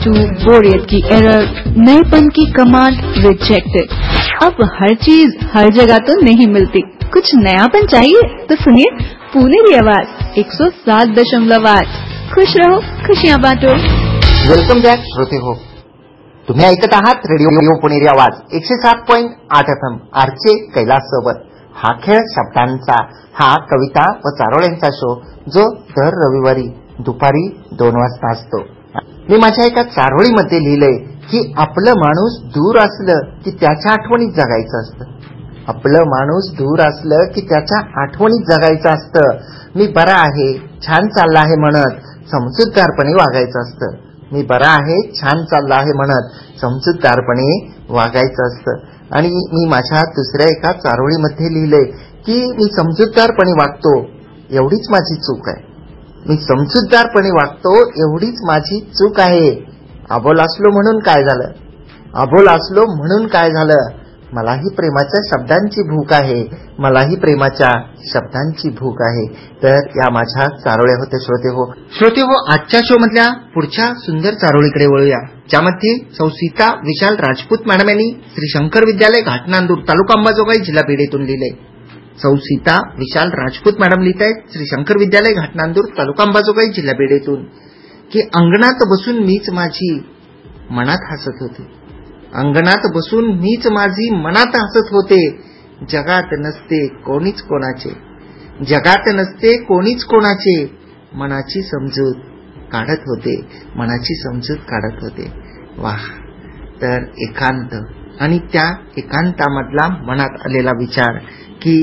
To बोरियत की error, नएपन की कमांड रिजेक्टेड। अब हर चीज हर जगह तो नहीं मिलती, कुछ नयापन चाहिए तो सुनिए पुणेरी आवाज 107.8। खुश रहो, खुशियां बांटो। वेलकम बॅक श्रोते हो, तुम्ही ऐकत आहात रेडिओ पुणेरी आवाज 107.8 FM आरचे कैलास सोबत। हा खेळ शब्दांचा, हा कविता व चारोळ्यांचा शो जो दर रविवारी दुपारी 2 वाजता असतो। मी माझ्या एका चारोळीमध्ये लिहिलंय की आपलं माणूस दूर असलं की त्याच्या आठवणीत जगायचं असतं। आपलं माणूस दूर असलं की त्याच्या आठवणीत जगायचं असतं। मी बरा आहे, छान चालला आहे म्हणत समजूतदारपणे वागायचं असतं। मी बरा आहे, छान चालला आहे म्हणत समजूतदारपणे वागायचं असतं। आणि मी माझ्या दुसऱ्या एका चारोळीमध्ये लिहिलंय की मी समजूतदारपणे वागतो, एवढीच माझी चूक आहे। मी समजूतदारपणे वागतो, एवढीच माझी चूक आहे। अबोल असलो म्हणून काय झालं, अबोल असलो म्हणून काय झालं, मलाही प्रेमाच्या शब्दांची भूक आहे, मलाही प्रेमाच्या शब्दांची भूक आहे। तर या माझ्या चारोळ्या होत्या श्रोते हो। आजच्या शो मधल्या पुढच्या सुंदर चारोळीकडे वळूया, ज्यामध्ये सौ सीता विशाल राजपूत मॅडम यांनी श्री शंकर विद्यालय घाटनांदूर तालुका अंबाजोगाई जिल्हा बीड येथून लिहिलंय। सौ सीता विशाल राजपूत मॅडम लिहित आहेत श्री शंकर विद्यालय घाटनांदूर तालुका अंबाजोगाई जिल्हा बीड येथून की अंगणात बसून मीच माझी मनात हसत होते, अंगणात बसून मीच माझी मनात हसत होते। जगात नसते कोणीच कोणाचे, जगात नसते कोणीच कोणाचे, मनाची समजूत काढत होते, मनाची समजूत काढत होते। वाह। तर एकांत आणि त्या एकांतामधला मनात आलेला विचार की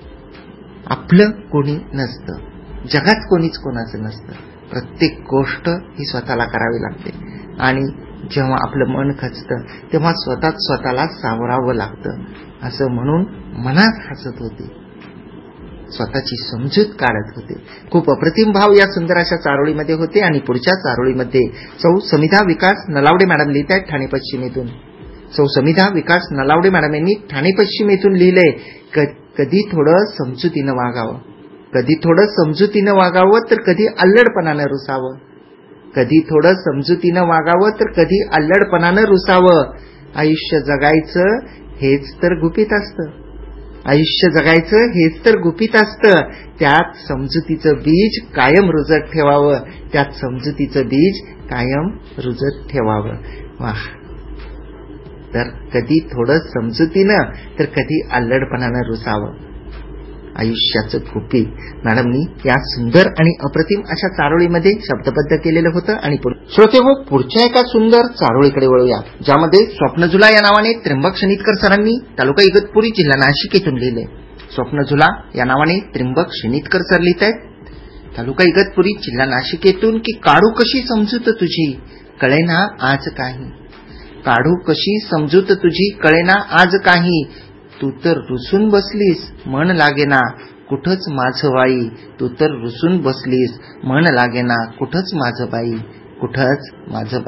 आपलं कोणी नसतं, जगात कोणीच कोणाचं नसतं, प्रत्येक गोष्ट ही स्वतःला करावी लागते आणि जेव्हा आपलं मन खचतं तेव्हा स्वतःला सावरावं लागतं, असं म्हणून मनात हसत होते, स्वतःची समजूत काढत होते। खूप अप्रतिम भाव या सुंदर अशा चारोळीमध्ये होते। आणि पुढच्या चारोळीमध्ये सौ समिधा विकास नलावडे मॅडम लिहित आहेत ठाणे पश्चिम येथून। सौ समिधा विकास नलावडे मॅडम यांनी ठाणे पश्चिम येथून लिहिलंय, कधी थोडं समजुतीनं वागावं, कधी थोडं समजुतीनं वागावं तर कधी अल्लडपणानं रुसावं, कधी थोडं समजुतीनं वागावं तर कधी अल्लडपणानं रुसावं। आयुष्य जगायचं हेच तर गुपित असतं, आयुष्य जगायचं हेच तर गुपित असतं, त्यात समजुतीचं बीज कायम रुजत ठेवावं, त्यात समजुतीचं बीज कायम रुजत ठेवावं। वाह। तर कधी थोडं समजुतीनं तर कधी अल्लडपणानं रुसावं, आयुष्याचं गुपित मॅडमनी या सुंदर आणि अप्रतिम अशा चारोळीमध्ये शब्दबद्ध केलेलं होतं। आणि श्रोते हो, पुढच्या एका सुंदर चारोळीकडे वळूया, ज्यामध्ये स्वप्नझुला या नावाने त्र्यंबक शनितकर सरांनी तालुका इगतपुरी जिल्हा नाशिक येथून लिहिलंय। स्वप्नझुला या नावाने त्र्यंबक शनितकर सर लिहित आहेत तालुका इगतपुरी जिल्हा नाशिक येथून की काढू कशी समजूत तुझी कळेना आज काही, काढू कशी समजूत तुझी कळेना आज काही, तू तर रुसून बसलीस मन लागेना कुठंच माझं बाई, तू तर रुसून बसलीस मन लागेना कुठंच माझं बाई, कुठंच माझं